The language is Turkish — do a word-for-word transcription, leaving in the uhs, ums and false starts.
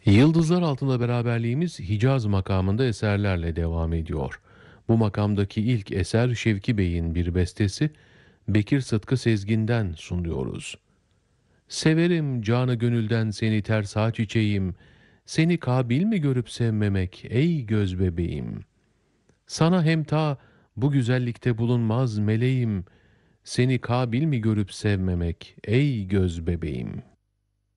Yıldızlar Altında beraberliğimiz Hicaz makamında eserlerle devam ediyor. Bu makamdaki ilk eser Şevki Bey'in bir bestesi, Bekir Sıtkı Sezgin'den sunuyoruz. Severim canı gönülden seni ters ha çiçeğim, seni kabil mi görüp sevmemek ey göz bebeğim? Sana hemta bu güzellikte bulunmaz meleğim, seni kabil mi görüp sevmemek ey göz bebeğim?''